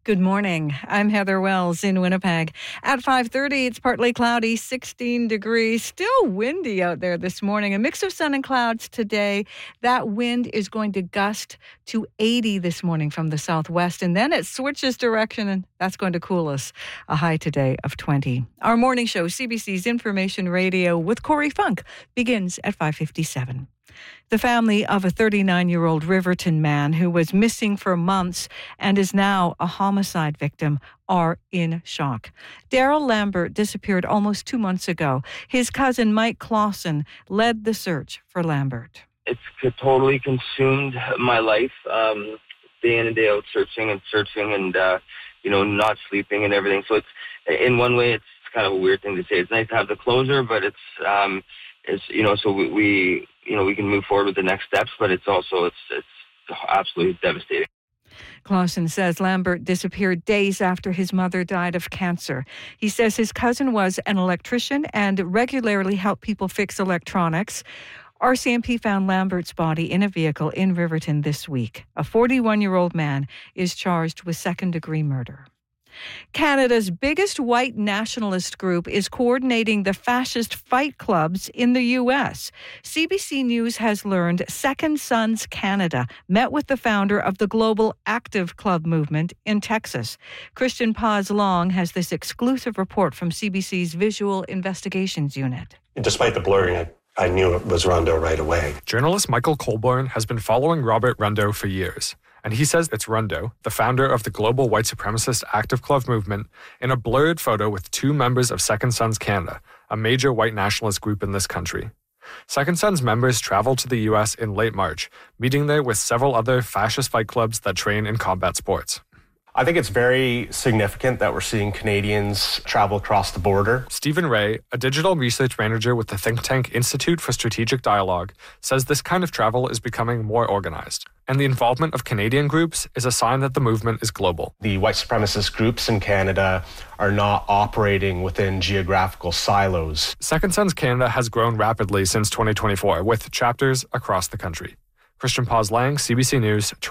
Good morning. I'm Heather Wells in Winnipeg. At 5:30, it's partly cloudy, 16 degrees. Still windy out there this morning. A mix of sun and clouds today. That wind is going to gust to 80 this morning from the southwest, and then it switches direction, and that's going to cool us. A high today of 20. Our morning show, CBC's Information Radio with Corey Funk, begins at 5:57. The family of a 39-year-old Riverton man who was missing for months and is now a homicide victim are in shock. Daryl Lambert disappeared almost 2 months ago. His cousin Mike Clausen led the search for Lambert. It's totally consumed my life, day in and day out, searching and not sleeping and everything. So it's, in one way, it's kind of a weird thing to say. It's nice to have the closure, but it's so we can move forward with the next steps, but it's absolutely devastating. Clausen says Lambert disappeared days after his mother died of cancer. He says his cousin was an electrician and regularly helped people fix electronics. RCMP found Lambert's body in a vehicle in Riverton this week. A 41-year-old man is charged with second-degree murder. Canada's biggest white nationalist group is coordinating the fascist fight clubs in the U.S. CBC News has learned Second Sons Canada met with the founder of the Global Active Club movement in Texas. Christian Paz Long has this exclusive report from CBC's Visual Investigations Unit. Despite the blurring, I knew it was Rondeau right away. Journalist Michael Colborn has been following Robert Rondeau for years. And he says it's Rondeau, the founder of the global white supremacist Active Club movement, in a blurred photo with two members of Second Sons Canada, a major white nationalist group in this country. Second Sons members traveled to the U.S. in late March, meeting there with several other fascist fight clubs that train in combat sports. I think it's very significant that we're seeing Canadians travel across the border. Stephen Ray, a digital research manager with the think tank Institute for Strategic Dialogue, says this kind of travel is becoming more organized. And the involvement of Canadian groups is a sign that the movement is global. The white supremacist groups in Canada are not operating within geographical silos. Second Sons Canada has grown rapidly since 2024, with chapters across the country. Christian Paz Lang, CBC News, Toronto.